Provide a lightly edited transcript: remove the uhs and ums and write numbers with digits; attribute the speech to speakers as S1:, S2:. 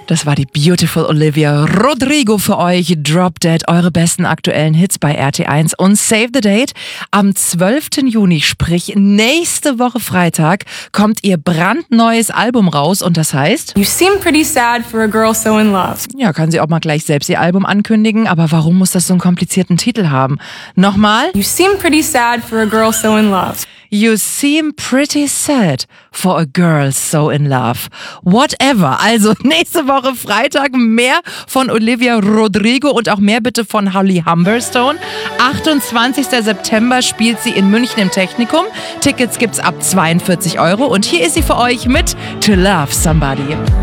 S1: Das war die Beautiful Olivia Rodrigo für euch. Drop Dead, eure besten aktuellen Hits bei RT1 und Save the Date. Am 12. Juni, sprich nächste Woche Freitag, kommt ihr brandneues Album raus und das heißt...
S2: You seem pretty sad for a girl so in love.
S1: Ja, kann sie auch mal gleich selbst ihr Album ankündigen, aber warum muss das so einen komplizierten Titel haben? Nochmal?
S2: You seem pretty sad for a girl so in love.
S1: You seem pretty sad for a girl so in love. Whatever. Also nächste Woche Freitag mehr von Olivia Rodrigo und auch mehr bitte von Holly Humberstone. 28. September spielt sie in München im Technikum. Tickets gibt's ab 42 € und hier ist sie für euch mit To Love Somebody.